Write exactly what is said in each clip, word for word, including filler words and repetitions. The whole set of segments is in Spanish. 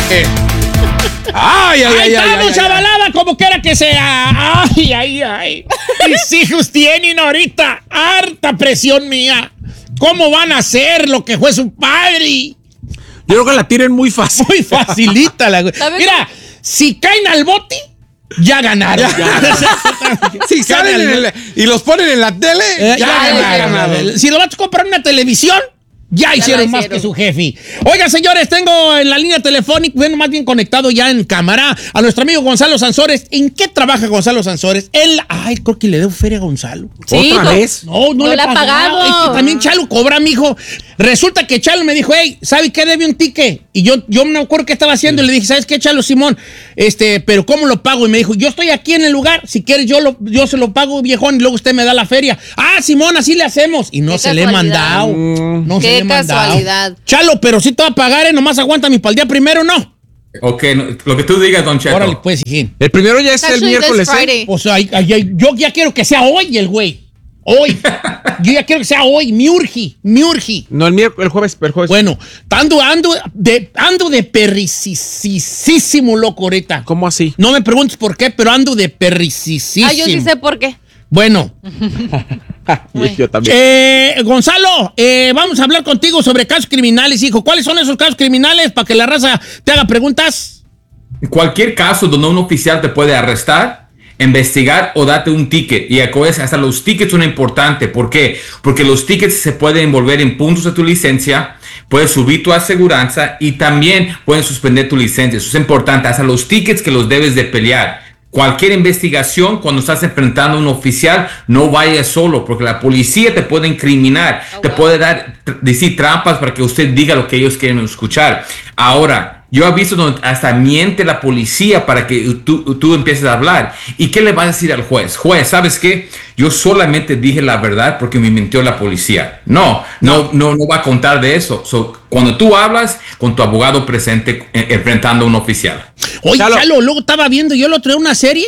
Ay, ay, ay, ay, ¡Vamos, chavalada, como quiera que sea! ¡Ay, ay, ay! Mis hijos tienen ahorita harta presión mía. ¿Cómo van a hacer lo que fue su padre? Yo creo que la tienen muy fácil. Muy facilita la... Mira, si caen al bote, ya ganaron. Ya, ya. Si salen en el, y los ponen en la tele, eh, ya, ya, ya ganaron. ganaron. Si lo vas a comprar una televisión, ya, ya hicieron, hicieron más que su jefe. Oigan, señores, tengo en la línea telefónica, bueno, más bien conectado ya en cámara, a nuestro amigo Gonzalo Sansores. ¿En qué trabaja Gonzalo Sansores? Él, ay, creo que le debo feria a Gonzalo. Sí, ¿Otra no, vez? No, no, no le ha pagado. pagado. Es que también Chalo cobra, mijo. Resulta que Chalo me dijo, hey, ¿sabe qué? Debe un ticket. Y yo, yo no me acuerdo qué estaba haciendo. Sí. Y le dije, ¿sabes qué, Chalo, Simón? Este, pero ¿cómo lo pago? Y me dijo, yo estoy aquí en el lugar. Si quieres, yo, lo, yo se lo pago, viejón, y luego usted me da la feria. Ah, Simón, así le hacemos. Y no qué se le he mandado. Mm. No qué se le he mandado. Casualidad. Chalo, pero sí te va a pagar, ¿eh? Nomás aguanta mi pal día primero, ¿no? Ok, no, lo que tú digas, Don Cheto. Órale, pues, hijín. El primero ya es el miércoles. ¿eh? O sea, ay, ay, yo ya quiero que sea hoy el güey. Hoy. Yo ya quiero que sea hoy. Mi urgi, mi urgi. No, el miércoles, el jueves, el jueves. Bueno, ando, ando de, ando de perricisísimo loco ahorita. ¿Cómo así? No me preguntes por qué, pero ando de perricisísimo. Ah, yo sí sé por qué. Bueno. Yo también. Eh, Gonzalo, eh, vamos a hablar contigo sobre casos criminales, hijo. ¿Cuáles son esos casos criminales para que la raza te haga preguntas? Cualquier caso donde un oficial te puede arrestar, investigar o darte un ticket. Y hasta los tickets son importantes. ¿Por qué? Porque los tickets se pueden envolver en puntos de tu licencia, puedes subir tu aseguranza y también pueden suspender tu licencia. Eso es importante. Hasta los tickets que los debes de pelear. Cualquier investigación, cuando estás enfrentando a un oficial, no vayas solo, porque la policía te puede incriminar, oh, te wow. puede dar, decir trampas para que usted diga lo que ellos quieren escuchar. Ahora, yo he visto donde hasta miente la policía para que tú, tú empieces a hablar. ¿Y qué le vas a decir al juez? Juez, ¿sabes qué? Yo solamente dije la verdad porque me mintió la policía. No, no, no, no va a contar de eso. So, cuando tú hablas con tu abogado presente eh, enfrentando a un oficial. Oye, Chalo, Chalo luego estaba viendo, yo lo traía una serie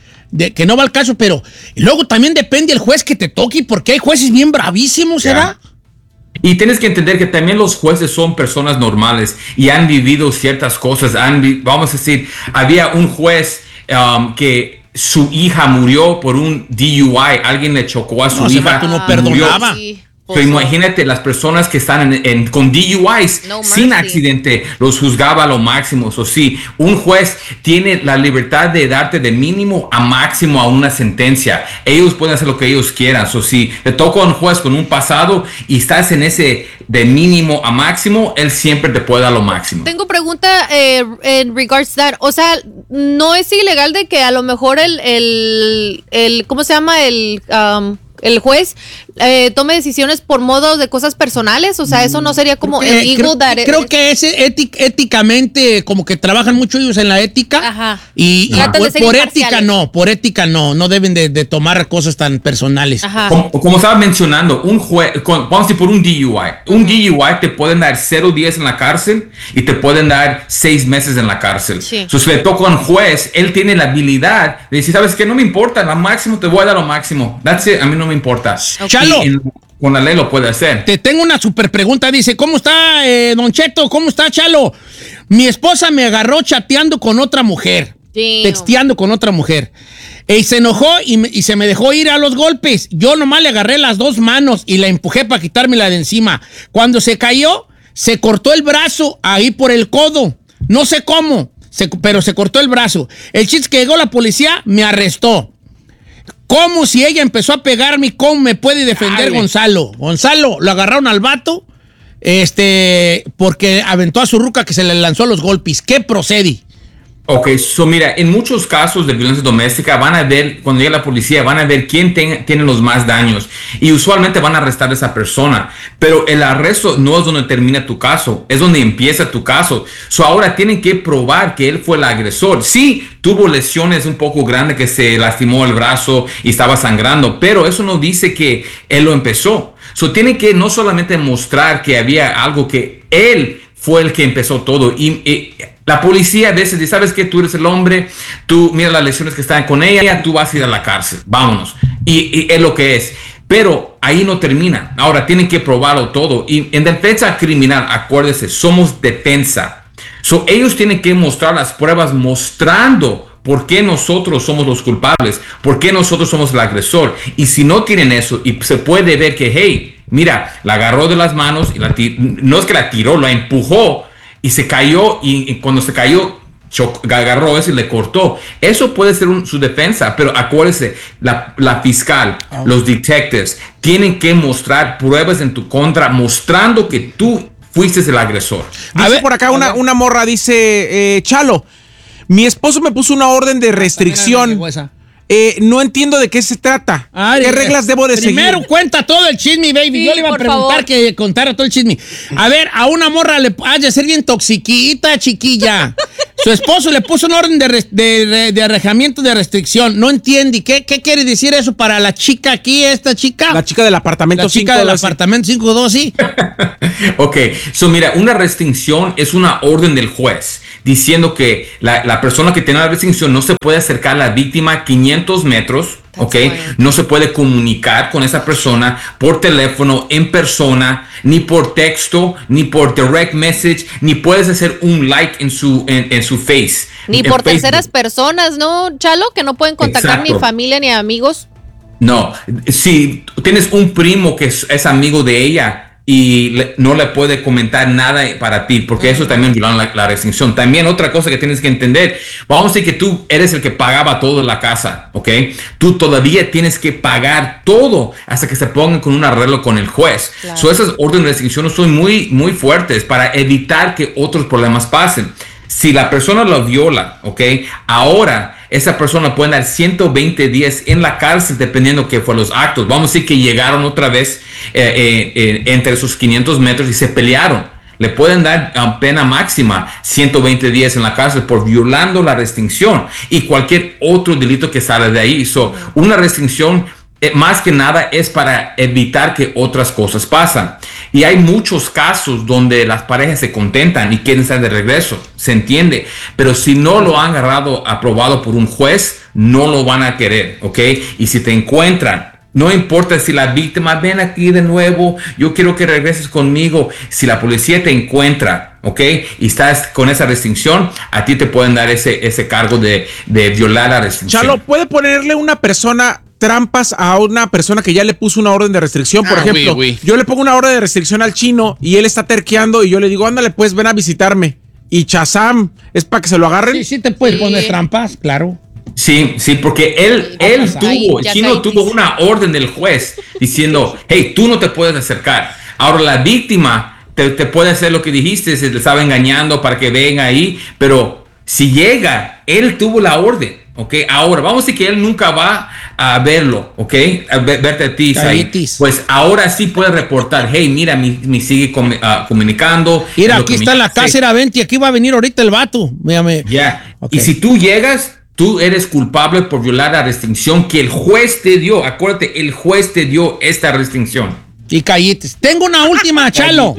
de que no va al caso, pero luego también depende el juez que te toque, porque hay jueces bien bravísimos, ¿será? Yeah. Y tienes que entender que también los jueces son personas normales y han vivido ciertas cosas. Han, vamos a decir, había un juez um, que su hija murió por un D U I. Alguien le chocó a su no, hija. No, no perdonaba. Sí. So, imagínate las personas que están en, en, con D U Is no sin accidente, los juzgaba a lo máximo. O so, sí, un juez tiene la libertad de darte de mínimo a máximo a una sentencia. Ellos pueden hacer lo que ellos quieran. O so, si te toca a un juez con un pasado y estás en ese de mínimo a máximo, él siempre te puede dar lo máximo. Tengo pregunta eh, en regards to that. O sea, no es ilegal de que a lo mejor el, el, el ¿cómo se llama? El... Um, el juez eh, tome decisiones por modo de cosas personales, o sea, eso no sería como eh, el creo, that creo que es étic, éticamente como que trabajan mucho ellos en la ética. Ajá. Y, y por, por ética no, por ética no, no deben de, de tomar cosas tan personales. Ajá. Como, como estaba mencionando, un juez, con, vamos a decir por un D U I, un uh-huh. D U I te pueden dar cero días en la cárcel y te pueden dar seis meses en la cárcel. Sí. Entonces, si le toca a un juez, él tiene la habilidad de decir, ¿sabes qué? No me importa, lo máximo te voy a dar lo máximo. That's it, a mí no me importa. Okay. Chalo, en, con la ley lo puede hacer. Te tengo una super pregunta. Dice, ¿cómo está, eh, Don Cheto? ¿Cómo está, Chalo? Mi esposa me agarró chateando con otra mujer. Damn. Texteando con otra mujer. Y se enojó y, me, y se me dejó ir a los golpes. Yo nomás le agarré las dos manos y la empujé para quitármela de encima. Cuando se cayó, se cortó el brazo ahí por el codo. No sé cómo, se, pero se cortó el brazo. El chiste que llegó la policía, me arrestó. ¿Cómo si ella empezó a pegarme? ¿Cómo me puede defender Dale. Gonzalo? Gonzalo, lo agarraron al vato este, porque aventó a su ruca que se le lanzó los golpes. ¿Qué procede? Ok, so mira, en muchos casos de violencia doméstica van a ver, cuando llega la policía, van a ver quién ten, tiene los más daños y usualmente van a arrestar a esa persona, pero el arresto no es donde termina tu caso, es donde empieza tu caso. So ahora tienen que probar que él fue el agresor. Sí, tuvo lesiones un poco grandes, que se lastimó el brazo y estaba sangrando, pero eso no dice que él lo empezó. So tienen que no solamente mostrar que había algo, que él fue el que empezó todo. Y, y la policía a veces dice, ¿sabes qué? Tú eres el hombre, tú mira las lesiones que están con ella, tú vas a ir a la cárcel, vámonos. Y, y es lo que es. Pero ahí no termina. Ahora tienen que probarlo todo. Y en defensa criminal, acuérdese, somos defensa. So, ellos tienen que mostrar las pruebas mostrando por qué nosotros somos los culpables, por qué nosotros somos el agresor. Y si no tienen eso, y se puede ver que, hey, mira, la agarró de las manos, y la no es que la tiró, la empujó y se cayó, y, y cuando se cayó, agarró eso y le cortó. Eso puede ser un, su defensa, pero acuérdese, la, la fiscal, oh. los detectives, tienen que mostrar pruebas en tu contra, mostrando que tú fuiste el agresor. Dice a ver, por acá una, una morra, dice, eh, Chalo, mi esposo me puso una orden de restricción. Eh, no entiendo de qué se trata. Ay, ¿qué reglas debo de primero seguir? Primero cuenta todo el chisme, baby. Sí, yo le iba a preguntar favor. que contara todo el chisme. A ver, a una morra le ha de ser bien toxiquita, chiquilla. Su esposo le puso una orden de, de, de, de alejamiento de restricción. No entiende. ¿Qué, ¿Qué quiere decir eso para la chica aquí, esta chica? La chica del apartamento cinco dos. La chica del apartamento cinco dos, sí. Ok, so mira, una restricción es una orden del juez diciendo que la, la persona que tiene la restricción no se puede acercar a la víctima quinientos metros, ok, no se puede comunicar con esa persona por teléfono, en persona, ni por texto, ni por direct message, ni puedes hacer un like en su, en, en su face. Ni por Facebook. Terceras personas, ¿no, Chalo? Que no pueden contactar Exacto. ni familia ni amigos. No, si tienes un primo que es, es amigo de ella, y le, no le puede comentar nada para ti, porque eso también viola la, la restricción. También otra cosa que tienes que entender, vamos a decir que tú eres el que pagaba todo en la casa, ¿ok? Tú todavía tienes que pagar todo hasta que se pongan con un arreglo con el juez. Claro. So, esas órdenes de restricción son muy, muy fuertes para evitar que otros problemas pasen. Si la persona lo viola, ¿ok? Ahora esa persona puede dar ciento veinte días en la cárcel dependiendo que fue los actos. Vamos a decir que llegaron otra vez eh, eh, eh, entre esos quinientos metros y se pelearon. Le pueden dar um, pena máxima ciento veinte días en la cárcel por violando la restricción y cualquier otro delito que sale de ahí. So, una restricción eh, más que nada es para evitar que otras cosas pasan. Y hay muchos casos donde las parejas se contentan y quieren estar de regreso, se entiende. Pero si no lo han agarrado, aprobado por un juez, no lo van a querer, ¿ok? Y si te encuentran, no importa si la víctima, ven aquí de nuevo, yo quiero que regreses conmigo. Si la policía te encuentra, ¿ok? Y estás con esa restricción, a ti te pueden dar ese, ese cargo de, de violar la restricción. Chalo, ¿puede ponerle una persona trampas a una persona que ya le puso una orden de restricción? Por ah, ejemplo, oui, oui. yo le pongo una orden de restricción al chino y él está terqueando y yo le digo, ándale, pues ven a visitarme. Y chazam, ¿es para que se lo agarren? Sí, sí te puedes sí. poner trampas, claro. Sí, sí, porque él, él tuvo, ahí, el chino tuvo una orden del juez diciendo, hey, tú no te puedes acercar. Ahora la víctima te, te puede hacer lo que dijiste, se te estaba engañando para que venga ahí, pero si llega, él tuvo la orden. Ok, ahora vamos a decir que él nunca va a verlo, ok, a ver, verte a ti, pues ahora sí puede reportar, hey, mira, me, me sigue com, uh, comunicando. Mira, aquí está la casa, era veinte, aquí va a venir ahorita el vato. Ya, yeah. okay. Y si tú llegas, tú eres culpable por violar la restricción que el juez te dio. Acuérdate, el juez te dio esta restricción. Y callites. Tengo una última, Chalo.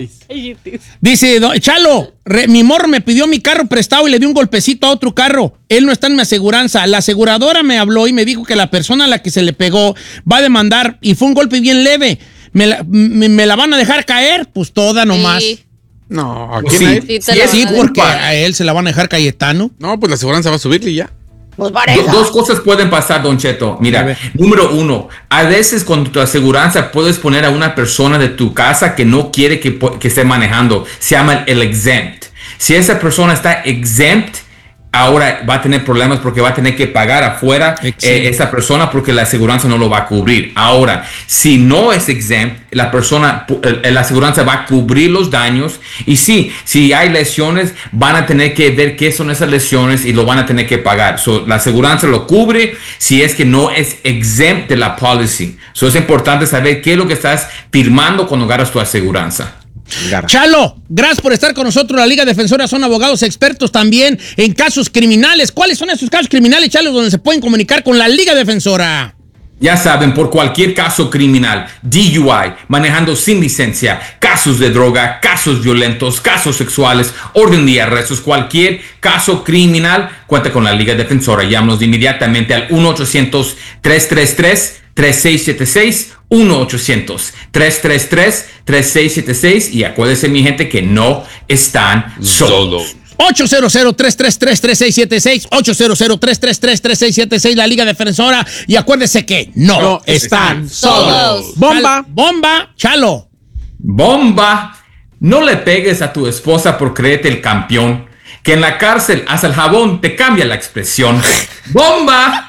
Dice, Chalo, re, mi morro me pidió mi carro prestado y le di un golpecito a otro carro. Él no está en mi aseguranza. La aseguradora me habló y me dijo que la persona a la que se le pegó va a demandar y fue un golpe bien leve. ¿Me la, me, me la van a dejar caer? Pues toda nomás. Sí. No, ¿a quién? Sí, sí, sí porque a él se la van a dejar Cayetano. No, pues la aseguranza va a subirle ya. Pues Do, dos cosas pueden pasar, Don Cheto. Mira, número uno, a veces con tu aseguranza puedes poner a una persona de tu casa que no quiere que, que esté manejando. Se llama el exempt. Si esa persona está exempt, ahora va a tener problemas porque va a tener que pagar afuera eh, esa persona porque la aseguranza no lo va a cubrir. Ahora, si no es exempt, la persona, la aseguranza va a cubrir los daños y sí, si hay lesiones, van a tener que ver qué son esas lesiones y lo van a tener que pagar. So, la aseguranza lo cubre si es que no es exempt de la policy. So, es importante saber qué es lo que estás firmando cuando agarras tu aseguranza. Chalo, gracias por estar con nosotros. La Liga Defensora son abogados expertos también en casos criminales. ¿Cuáles son esos casos criminales, Chalo, donde se pueden comunicar con la Liga Defensora? Ya saben, por cualquier caso criminal, D U I, manejando sin licencia, casos de droga, casos violentos, casos sexuales, orden de arrestos, cualquier caso criminal, cuenta con la Liga Defensora. Llámanos inmediatamente al uno ochocientos, tres tres tres, tres seis siete seis, uno ochocientos, tres tres tres, tres seis siete seis y acuérdense, mi gente, que no están solos. ocho cero cero, tres tres tres, tres seis siete seis, ocho cero cero, tres tres tres, tres seis siete seis, la Liga Defensora. Y acuérdese que no, no están, están solos. solos. Bomba. Bomba, Chalo. Bomba. No le pegues a tu esposa por creerte el campeón. Que en la cárcel hasta el jabón te cambia la expresión. ¡Bomba!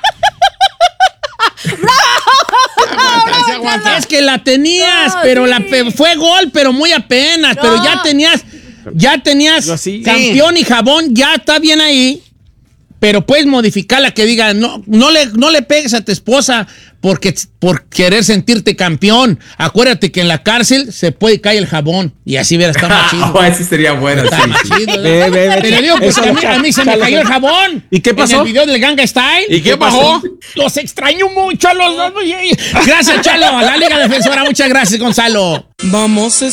Es que la tenías, no, pero sí. la fue gol, pero muy apenas. No. Pero ya tenías, ya tenías sí. campeón y jabón, ya está bien ahí. Pero puedes modificarla que diga, no, no le, no le pegues a tu esposa porque, por querer sentirte campeón. Acuérdate que en la cárcel se puede caer el jabón y así verás, está más chido. Oh, ese sería bueno. Está sí. más chido. Ve, ve, ve, Te lo digo porque a mí, a mí se me cayó el jabón. ¿Y qué pasó? En el video del Ganga Style. ¿Y qué pasó? Los extraño mucho a los dos. Gracias, Chalo. A la Liga Defensora. Muchas gracias, Gonzalo. Vamos a